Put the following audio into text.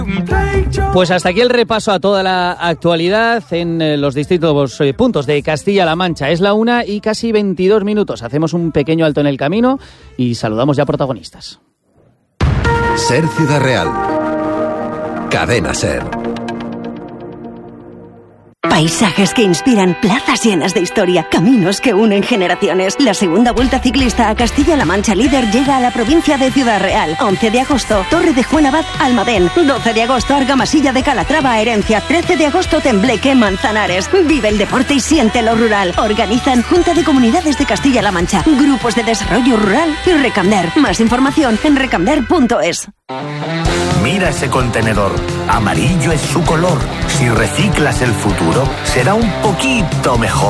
Pues hasta aquí el repaso a toda la actualidad en los distintos puntos de Castilla-La Mancha. Es la 1:22. Hacemos un pequeño alto en el camino y saludamos ya protagonistas. Ser Ciudad Real. Cadena Ser. Paisajes que inspiran, plazas llenas de historia, caminos que unen generaciones. La segunda Vuelta Ciclista a Castilla-La Mancha Líder llega a la provincia de Ciudad Real. 11 de agosto, Torre de Juanabad, Almadén. 12 de agosto, Argamasilla de Calatrava, Herencia. 13 de agosto, Tembleque, Manzanares. Vive el deporte y siente lo rural. Organizan Junta de Comunidades de Castilla-La Mancha, Grupos de Desarrollo Rural y Recamder. Más información en recamder.es. Mira ese contenedor. Amarillo es su color. Si reciclas el futuro, será un poquito mejor.